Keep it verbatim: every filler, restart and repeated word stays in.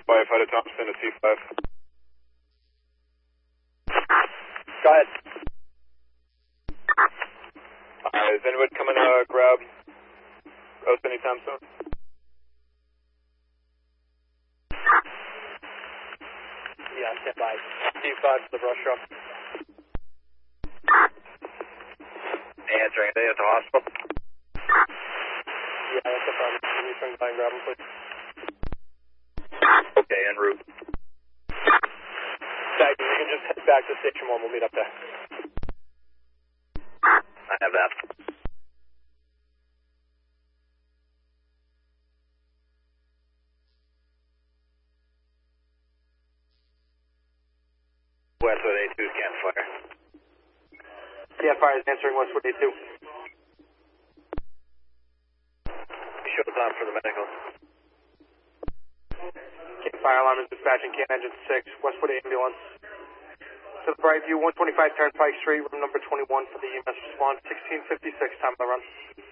Firefighter Thompson at C five. Go ahead. Uh, is anybody coming to uh, grab us anytime soon? Yeah, stand by. C five to the brush truck. Answering, they at the hospital? Yeah, that's the problem. Can you swing by and grab them, please? Okay, en route. Thank you. You can just head back to station one. We'll meet up there. I have that. Westwood A two, campfire. Campfire is answering Westwood A two. Show time for the medical. Campfire alarm is dispatching can engine six, Westwood ambulance. To the Brightview, one twenty-five Turnpike Street, room number twenty-one for the E M S response, sixteen fifty-six, time of the run.